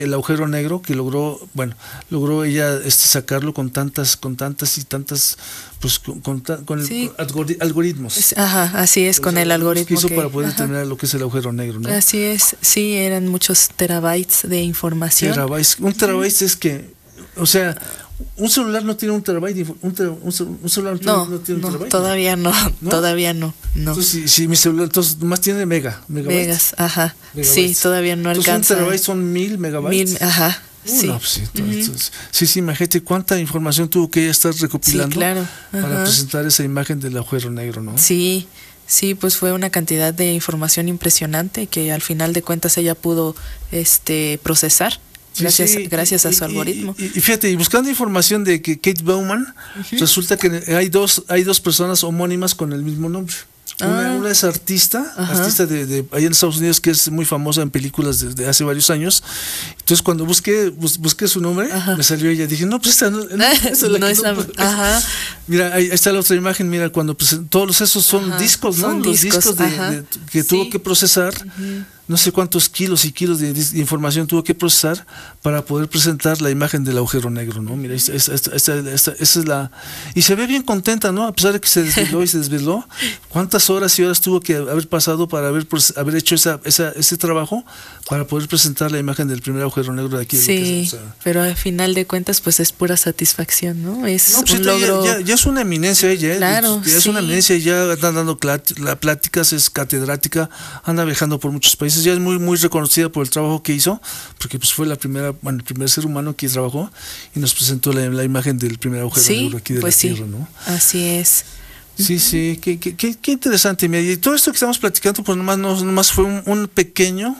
el agujero negro que logró ella sacarlo con tantas y tantas, pues con sí, algoritmos. Ajá, así es, con el algoritmo que hizo para poder determinar lo que es el agujero negro, ¿no? Así es, sí, eran muchos terabytes de información. Un terabyte es que, o sea, un celular no tiene un terabyte, un celular no tiene un terabyte. Todavía no. Entonces, si mi celular más tiene megabytes. Ajá. Sí, todavía no alcanza. Un terabyte son 1000 megabytes. Ajá. Sí. No, pues sí, imagínate cuánta información tuvo que ella estar recopilando, sí, claro. Para presentar esa imagen del agujero negro, ¿no? Sí, pues fue una cantidad de información impresionante que al final de cuentas ella pudo procesar. Gracias a su algoritmo. Y fíjate, y buscando información de que Kate Bowman, resulta que hay dos personas homónimas con el mismo nombre. Una es artista de allá en Estados Unidos, que es muy famosa en películas desde hace varios años. Entonces cuando busqué su nombre, me salió ella. Dije, no, pues esta no es la Mira, ahí está la otra imagen. Mira, cuando todos esos son discos, ¿no? Los discos que tuvo que procesar. No sé cuántos kilos y kilos de información tuvo que procesar para poder presentar la imagen del agujero negro, ¿no? Mira, esa es la... Y se ve bien contenta, ¿no? A pesar de que se desveló, ¿cuántas horas y horas tuvo que haber pasado para haber hecho ese trabajo para poder presentar la imagen del primer agujero negro de aquí? Sí, pero al final de cuentas, pues es pura satisfacción, ¿no? Es un logro... Ya es una eminencia ella, claro, ya es una eminencia, ya anda dando pláticas, es catedrática, anda viajando por muchos países, ya es muy, muy reconocida por el trabajo que hizo, porque pues fue el primer ser humano que trabajó y nos presentó la imagen del primer agujero negro aquí de la Tierra, ¿no? Así es. Sí, qué interesante. Y todo esto que estamos platicando, pues nomás fue un pequeño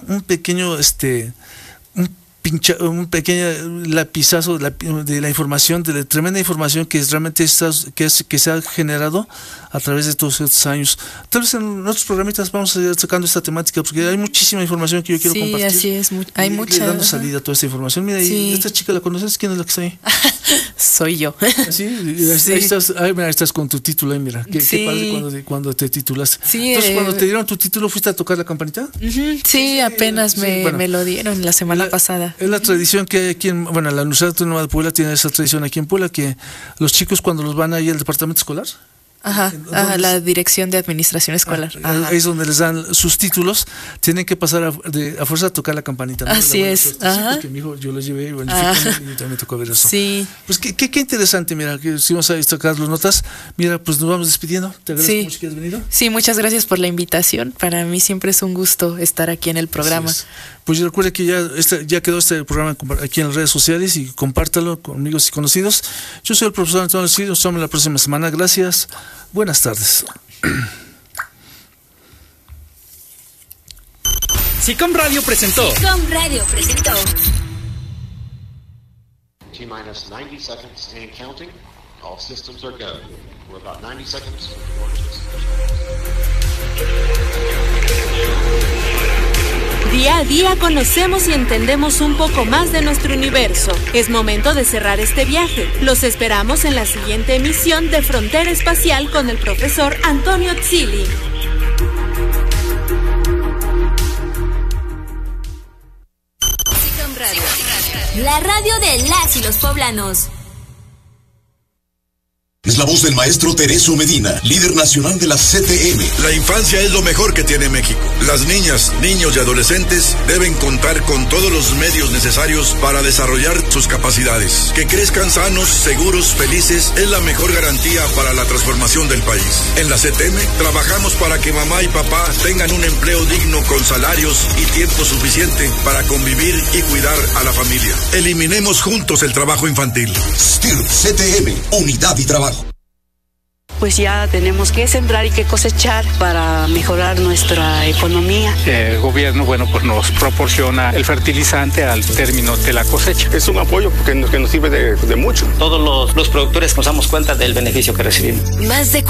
lapizazo de la información, de la tremenda información que realmente que se ha generado a través de todos estos años. Tal vez en otros programitas vamos a ir sacando esta temática, porque hay muchísima información que yo quiero compartir. Sí, así es, hay mucha. Dando salida a toda esta información. Mira, y esta chica, ¿la conoces? ¿Quién es la que está ahí? Soy yo. ¿Sí? Ahí estás con tu título, mira. Qué padre cuando te titulaste. Sí, entonces, cuando te dieron tu título, ¿fuiste a tocar la campanita? Sí, apenas me lo dieron la semana pasada. Es la tradición que hay aquí la Universidad Autónoma de Puebla tiene esa tradición aquí en Puebla, que los chicos cuando los van ahí al departamento escolar, la dirección de administración escolar. Es donde les dan sus títulos, tienen que pasar a fuerza a tocar la campanita, ¿no? Así es. Porque mi hijo, yo lo llevé y también me tocó ver eso. Sí. Pues qué interesante, mira, que si vamos a destacar las notas. Mira, pues nos vamos despidiendo. Te agradezco mucho que hayas venido. Sí, muchas gracias por la invitación. Para mí siempre es un gusto estar aquí en el programa. Pues yo recuerdo que ya quedó este programa aquí en las redes sociales y compártalo con amigos y conocidos. Yo soy el profesor Antonio Cid, nos vemos la próxima semana. Gracias. Buenas tardes. SICOM Radio presentó. T-minus 90 seconds and counting. All systems are go. We're about 90 seconds. Día a día conocemos y entendemos un poco más de nuestro universo. Es momento de cerrar este viaje. Los esperamos en la siguiente emisión de Frontera Espacial con el profesor Antonio Zilli. SICOM Radio, la radio de las y los poblanos. Es la voz del maestro Tereso Medina, líder nacional de la CTM. La infancia es lo mejor que tiene México. Las niñas, niños y adolescentes deben contar con todos los medios necesarios para desarrollar sus capacidades. Que crezcan sanos, seguros, felices es la mejor garantía para la transformación del país. En la CTM trabajamos para que mamá y papá tengan un empleo digno con salarios y tiempo suficiente para convivir y cuidar a la familia. Eliminemos juntos el trabajo infantil. STIRP CTM, unidad y trabajo. Pues ya tenemos que sembrar y que cosechar para mejorar nuestra economía. El gobierno, pues nos proporciona el fertilizante al término de la cosecha. Es un apoyo que nos sirve de mucho. Todos los productores nos damos cuenta del beneficio que recibimos. Más de